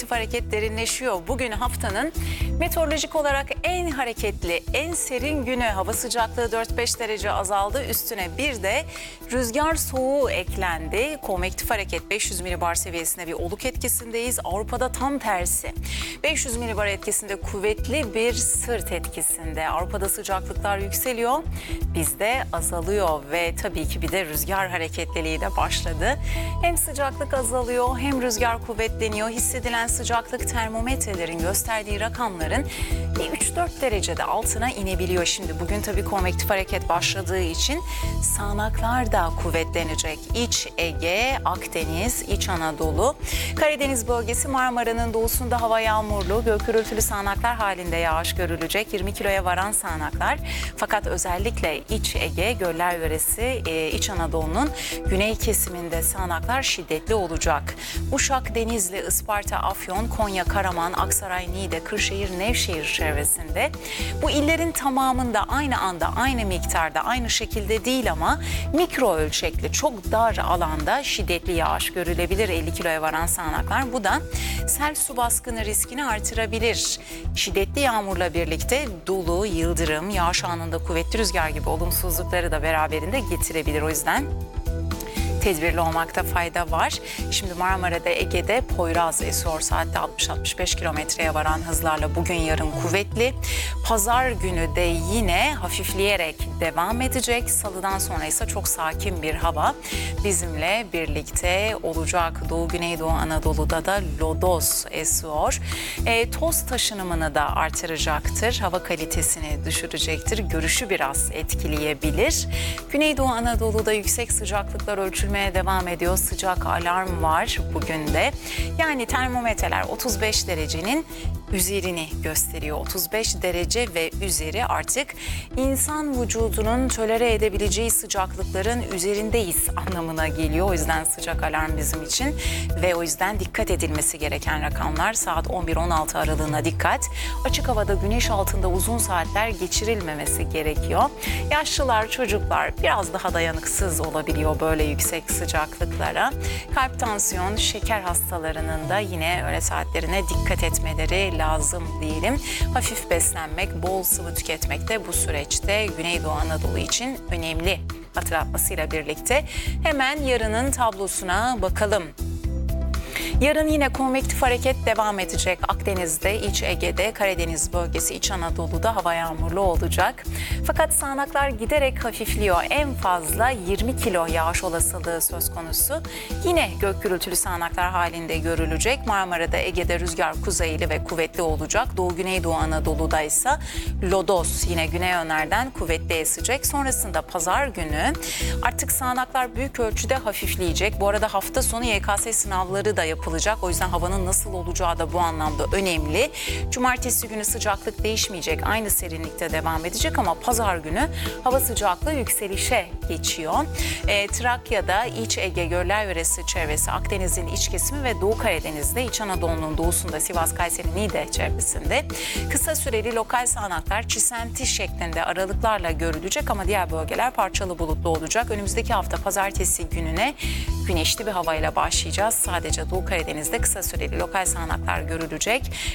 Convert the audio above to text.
konvektif hareket derinleşiyor. Bugün haftanın meteorolojik olarak en hareketli, en serin günü. Hava sıcaklığı 4-5 derece azaldı. Üstüne bir de rüzgar soğuğu eklendi. Konvektif hareket 500 milibar seviyesinde bir oluk etkisindeyiz. Avrupa'da tam tersi. 500 milibar etkisinde kuvvetli bir sırt etkisinde. Avrupa'da sıcaklıklar yükseliyor, bizde azalıyor ve tabii ki bir de rüzgar hareketliliği de başladı. Hem sıcaklık azalıyor hem rüzgar kuvvetleniyor. Hissedilen sıcaklık termometrelerin gösterdiği rakamların 3-4 derecede altına inebiliyor. Şimdi bugün tabii konvektif hareket başladığı için sağanaklar da kuvvetlenecek. İç Ege, Akdeniz, İç Anadolu, Karadeniz bölgesi, Marmara'nın doğusunda hava yağmurlu, gök gürültülü sağanaklar halinde yağış görülecek. 20 kiloya varan sağanaklar. Fakat özellikle İç Ege, Göller yöresi, İç Anadolu'nun güney kesiminde sağanaklar şiddetli olacak. Uşak, Denizli, Isparta, Afyon, Konya, Karaman, Aksaray, Niğde, Kırşehir, Nevşehir çevresinde. Bu illerin tamamında aynı anda, aynı miktarda, aynı şekilde değil ama mikro ölçekli, çok dar alanda şiddetli yağış görülebilir. 50 kiloya varan sağanaklar. Bu da sel su baskını riskini artırabilir. Şiddetli yağmurla birlikte dolu, yıldırım, yağış anında kuvvetli rüzgar gibi olumsuzlukları da beraberinde getirebilir. O yüzden tedbirli olmakta fayda var. Şimdi Marmara'da, Ege'de Poyraz esiyor. Saatte 60-65 kilometreye varan hızlarla bugün yarın kuvvetli. Pazar günü de yine hafifleyerek devam edecek. Salıdan sonra ise çok sakin bir hava bizimle birlikte olacak. Doğu Güneydoğu Anadolu'da da lodos esiyor. Toz taşınımını da artıracaktır. Hava kalitesini düşürecektir. Görüşü biraz etkileyebilir. Güneydoğu Anadolu'da yüksek sıcaklıklar ölçülmeye devam ediyor. Sıcak alarm var bugün de. Yani termometreler 35 derecenin üzerini gösteriyor. 35 derece ve üzeri artık insan vücudunun tolere edebileceği sıcaklıkların üzerindeyiz anlamına geliyor. O yüzden sıcak alarm bizim için ve o yüzden dikkat edilmesi gereken rakamlar. Saat 11-16 aralığına dikkat. Açık havada güneş altında uzun saatler geçirilmemesi gerekiyor. Yaşlılar, çocuklar biraz daha dayanıksız olabiliyor böyle yüksek sıcaklıklara. Kalp, tansiyon, şeker hastalarının da yine öğle saatlerine dikkat etmeleri lazım diyelim. Hafif beslenmek, bol sıvı tüketmek de bu süreçte Güneydoğu Anadolu için önemli hatırlatmasıyla birlikte. Hemen yarının tablosuna bakalım. Yarın yine konvektif hareket devam edecek. Akdeniz'de, İç Ege'de, Karadeniz bölgesi, İç Anadolu'da hava yağmurlu olacak. Fakat sağanaklar giderek hafifliyor. En fazla 20 kilo yağış olasılığı söz konusu. Yine gök gürültülü sağanaklar halinde görülecek. Marmara'da, Ege'de rüzgar kuzeyli ve kuvvetli olacak. Doğu Güneydoğu Anadolu'da ise lodos yine güney yönlerden kuvvetli esecek. Sonrasında pazar günü artık sağanaklar büyük ölçüde hafifleyecek. Bu arada hafta sonu YKS sınavları da yapılacak. O yüzden havanın nasıl olacağı da bu anlamda önemli. Cumartesi günü sıcaklık değişmeyecek. Aynı serinlikte devam edecek ama pazar günü hava sıcaklığı yükselişe geçiyor. Trakya'da, İç Ege, Göller yöresi çevresi, Akdeniz'in iç kesimi ve Doğu Karadeniz'de, İç Anadolu'nun doğusunda, Sivas, Kayseri, Niğde çevresinde kısa süreli lokal sağanaklar çisenti şeklinde aralıklarla görülecek ama diğer bölgeler parçalı bulutlu olacak. Önümüzdeki hafta pazartesi gününe güneşli bir havayla başlayacağız. Sadece Doğu Karadeniz'de kısa süreli lokal sağanaklar görülecek.